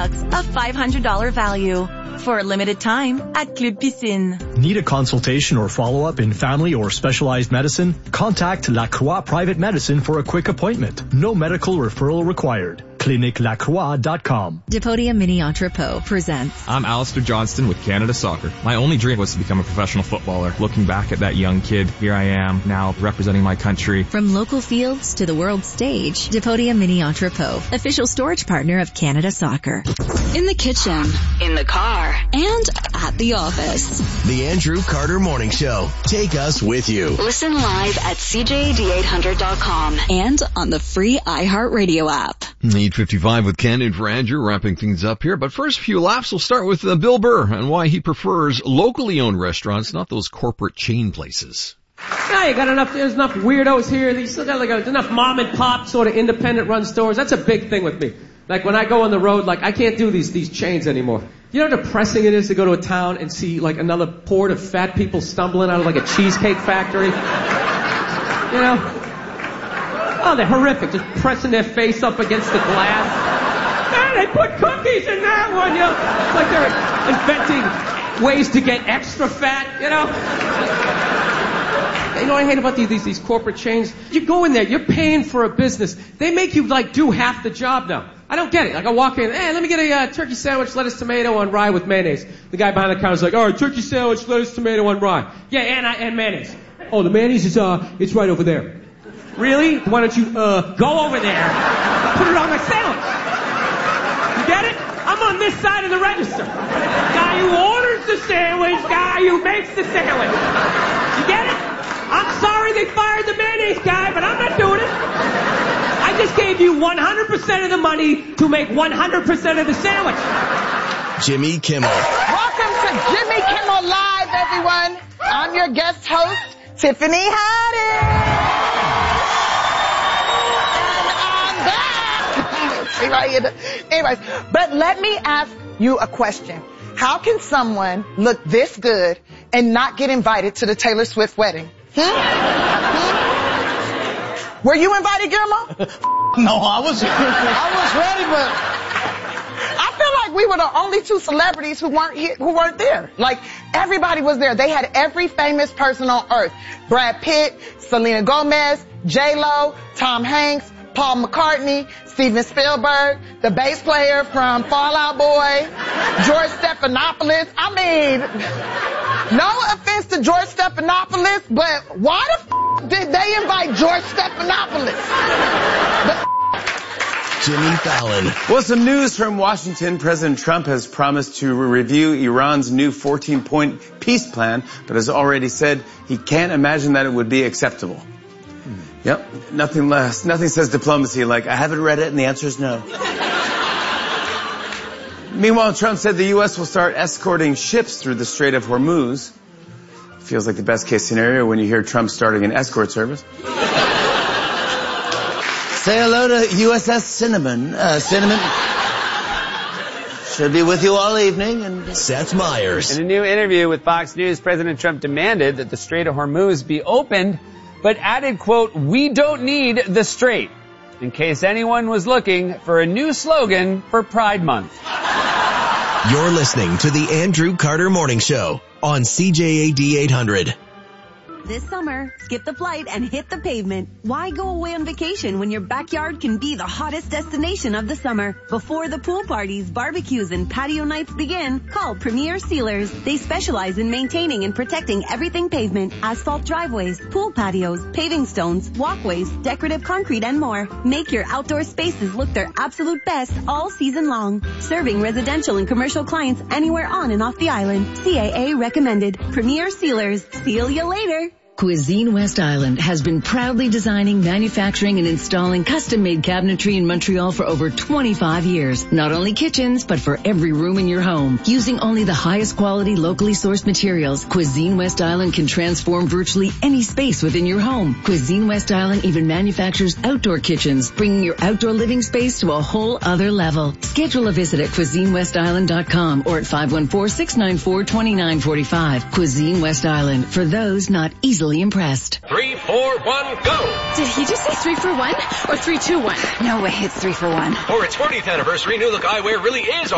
bucks of $500 value. For a limited time at Club Piscine. Need a consultation or follow-up in family or specialized medicine? Contact La Croix Private Medicine for a quick appointment. No medical referral required. ClinicLacroix.com. Depodia Mini Entrepot presents. I'm Alistair Johnston with Canada Soccer. My only dream was to become a professional footballer. Looking back at that young kid, here I am now representing my country. From local fields to the world stage, Depodia Mini Entrepot, official storage partner of Canada Soccer. In the kitchen, in the car, and at the office. The Andrew Carter Morning Show. Take us with you. Listen live at CJAD800.com and on the free iHeartRadio app. 8:55 with Ken and for Andrew, wrapping things up here. But first, a few laughs. We'll start with Bill Burr and why he prefers locally owned restaurants, not those corporate chain places. Yeah, you got there's enough weirdos here. You still got enough mom and pop sort of independent run stores. That's a big thing with me. Like when I go on the road, like I can't do these chains anymore. You know how depressing it is to go to a town and see like another horde of fat people stumbling out of like a cheesecake factory? You know? Oh, they're horrific. Just pressing their face up against the glass. Man, they put cookies in that one, you know? It's like they're inventing ways to get extra fat, you know? You know what I hate about these corporate chains? You go in there, you're paying for a business. They make you like do half the job now. I don't get it. Like I walk in, hey, let me get a turkey sandwich, lettuce, tomato on rye with mayonnaise. The guy behind the counter's like, all right, turkey sandwich, lettuce, tomato on rye. Yeah, and mayonnaise. Oh, the mayonnaise is it's right over there. Really? Why don't you go over there and put it on my sandwich? You get it? I'm on this side of the register. Guy who orders the sandwich, guy who makes the sandwich. You get it? I'm sorry they fired the mayonnaise guy, but I'm not doing it. I just gave you 100% of the money to make 100% of the sandwich. Jimmy Kimmel. Welcome to Jimmy Kimmel Live, everyone. I'm your guest host, Tiffany Haddish. And I'm back. Anyways, but let me ask you a question. How can someone look this good and not get invited to the Taylor Swift wedding? Were you invited, Guillermo? No, I was ready, but I feel like we were the only two celebrities who weren't there. Like everybody was there. They had every famous person on earth. Brad Pitt, Selena Gomez, J-Lo, Tom Hanks, Paul McCartney, Steven Spielberg, the bass player from Fall Out Boy, George Stephanopoulos. I mean, no offense to George Stephanopoulos, but why the did they invite George Stephanopoulos? Jimmy Fallon. Well, some news from Washington. President Trump has promised to review Iran's new 14-point peace plan, but has already said he can't imagine that it would be acceptable. Yep, nothing less. Nothing says diplomacy like, I haven't read it, and the answer is no. Meanwhile, Trump said the U.S. will start escorting ships through the Strait of Hormuz. Feels like the best case scenario when you hear Trump starting an escort service. say hello to USS Cinnamon. Cinnamon should be with you all evening. And Seth Meyers. In a new interview with Fox News, President Trump demanded that the Strait of Hormuz be opened, but added, quote, "We don't need the strait," in case anyone was looking for a new slogan for Pride Month. You're listening to the Andrew Carter Morning Show on CJAD 800. This summer, skip the flight and hit the pavement. Why go away on vacation when your backyard can be the hottest destination of the summer? Before the pool parties, barbecues, and patio nights begin, call Premier Sealers. They specialize in maintaining and protecting everything pavement, asphalt driveways, pool patios, paving stones, walkways, decorative concrete, and more. Make your outdoor spaces look their absolute best all season long. Serving residential and commercial clients anywhere on and off the island. CAA recommended. Premier Sealers. Seal you later. Cuisine West Island has been proudly designing, manufacturing, and installing custom-made cabinetry in Montreal for over 25 years. Not only kitchens, but for every room in your home. Using only the highest quality, locally sourced materials, Cuisine West Island can transform virtually any space within your home. Cuisine West Island even manufactures outdoor kitchens, bringing your outdoor living space to a whole other level. Schedule a visit at CuisineWestIsland.com or at 514-694-2945. Cuisine West Island, for those not easily impressed. 3, 4, 1, go! Did he just say 3 for 1 or 3, 2, 1? No way, it's 3 for 1. For its 40th anniversary, New Look Eyewear really is